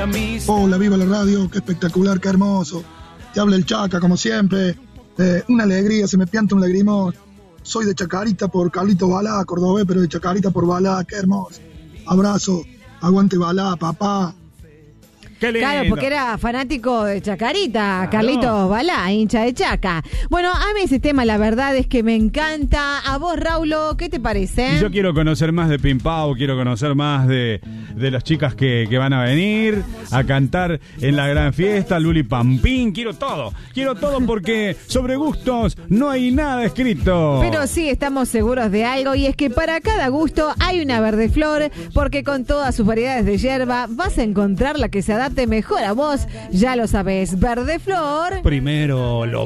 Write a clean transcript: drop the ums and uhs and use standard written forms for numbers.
Hola, viva la radio, qué espectacular, qué hermoso. Te habla el Chaca, como siempre. Una alegría, se me pianta un lagrimón. Soy de Chacarita por Carlito Balá, cordobés, pero de Chacarita por Balá, qué hermoso. Abrazo, aguante Balá, papá. Qué lindo. Claro, porque era fanático de Chacarita, Carlitos Balá, hincha de Chaca. Bueno, a mí ese tema la verdad es que me encanta. A vos, Raulo, ¿qué te parece? Yo quiero conocer más de Pimpao, quiero conocer más de las chicas que van a venir a cantar en la gran fiesta, Luli Pampín, quiero todo porque sobre gustos no hay nada escrito. Pero sí estamos seguros de algo, y es que para cada gusto hay una verde flor, porque con todas sus variedades de hierba vas a encontrar la que se adapte mejor a vos. Ya lo sabés, verde flor. Primero lo